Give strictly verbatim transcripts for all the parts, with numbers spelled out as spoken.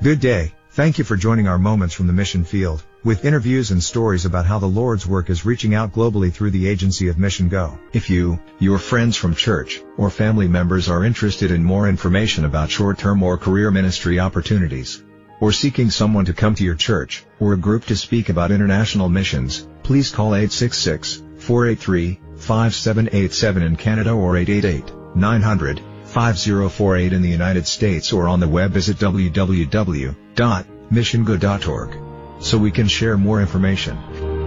Good day, thank you for joining our Moments from the Mission Field, with interviews and stories about how the Lord's work is reaching out globally through the agency of Mission Go. If you, your friends from church, or family members are interested in more information about short-term or career ministry opportunities, or seeking someone to come to your church, or a group to speak about international missions, please call eight six six, four eight three, five seven eight seven in Canada or eight eight eight, nine hundred, five zero four eight in the United States, or on the web visit w w w dot mission go dot org so we can share more information.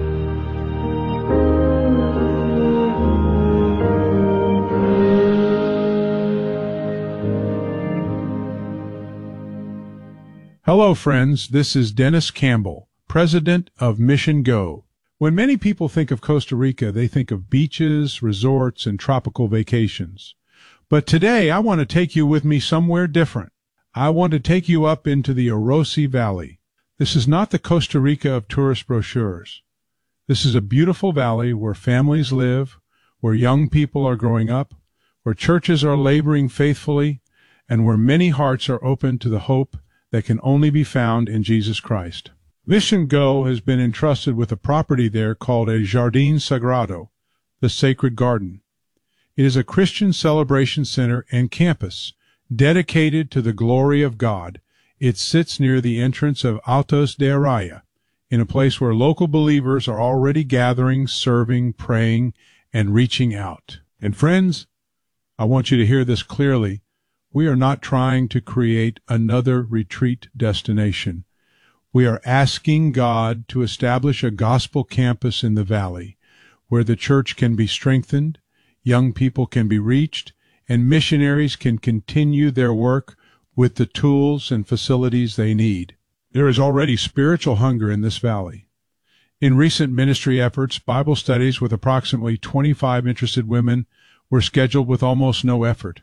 Hello friends, this is Dennis Campbell, President of Mission Go. When many people think of Costa Rica, they think of beaches, resorts, and tropical vacations. But today I want to take you with me somewhere different. I want to take you up into the Orosi Valley. This is not the Costa Rica of tourist brochures. This is a beautiful valley where families live, where young people are growing up, where churches are laboring faithfully, and where many hearts are open to the hope that can only be found in Jesus Christ. Mission Go has been entrusted with a property there called a Jardín Sagrado, the Sacred Garden. It is a Christian celebration center and campus dedicated to the glory of God. It sits near the entrance of Altos de Araya, in a place where local believers are already gathering, serving, praying, and reaching out. And friends, I want you to hear this clearly. We are not trying to create another retreat destination. We are asking God to establish a gospel campus in the valley where the church can be strengthened, young people can be reached, and missionaries can continue their work with the tools and facilities they need. There is already spiritual hunger in this valley. In recent ministry efforts, Bible studies with approximately twenty-five interested women were scheduled with almost no effort.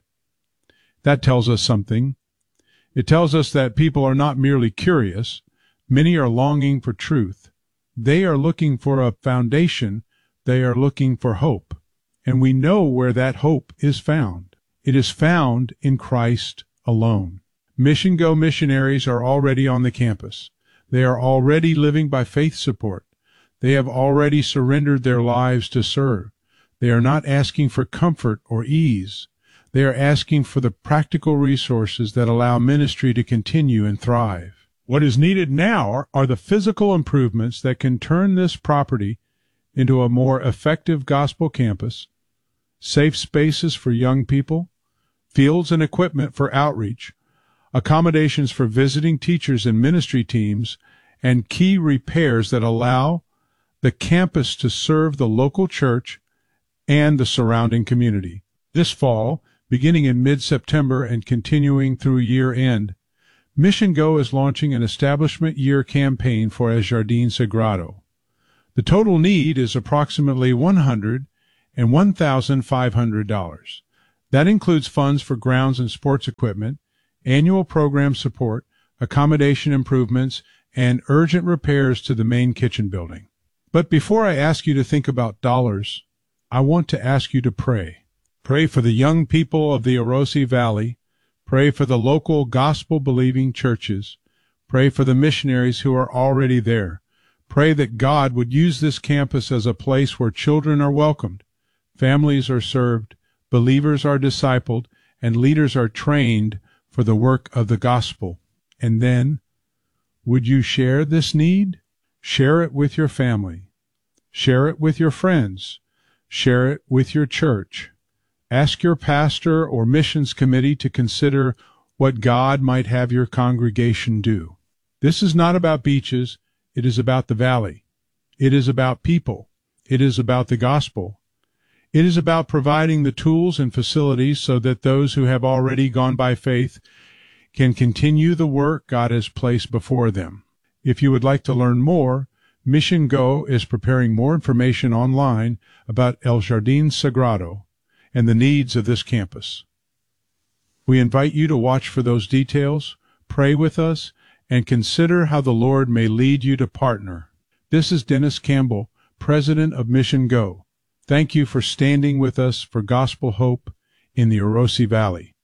That tells us something. It tells us that people are not merely curious. Many are longing for truth. They are looking for a foundation. They are looking for hope. And we know where that hope is found. It is found in Christ alone. Mission Go missionaries are already on the campus. They are already living by faith support. They have already surrendered their lives to serve. They are not asking for comfort or ease. They are asking for the practical resources that allow ministry to continue and thrive. What is needed now are, are the physical improvements that can turn this property into a more effective gospel campus, safe spaces for young people, fields and equipment for outreach, accommodations for visiting teachers and ministry teams, and key repairs that allow the campus to serve the local church and the surrounding community. This fall, beginning in mid-September and continuing through year-end, Mission Go is launching an establishment year campaign for a Jardín Sagrado. The total need is approximately one hundred dollars and one thousand five hundred dollars. That includes funds for grounds and sports equipment, annual program support, accommodation improvements, and urgent repairs to the main kitchen building. But before I ask you to think about dollars, I want to ask you to pray. Pray for the young people of the Orosi Valley. Pray for the local gospel-believing churches. Pray for the missionaries who are already there. Pray that God would use this campus as a place where children are welcomed, families are served, believers are discipled, and leaders are trained for the work of the gospel. And then, would you share this need? Share it with your family. Share it with your friends. Share it with your church. Ask your pastor or missions committee to consider what God might have your congregation do. This is not about beaches. It is about the valley. It is about people. It is about the gospel. It is about providing the tools and facilities so that those who have already gone by faith can continue the work God has placed before them. If you would like to learn more, Mission Go is preparing more information online about El Jardín Sagrado and the needs of this campus. We invite you to watch for those details, pray with us, and consider how the Lord may lead you to partner. This is Dennis Campbell, President of Mission Go. Thank you for standing with us for gospel hope in the Orosi Valley.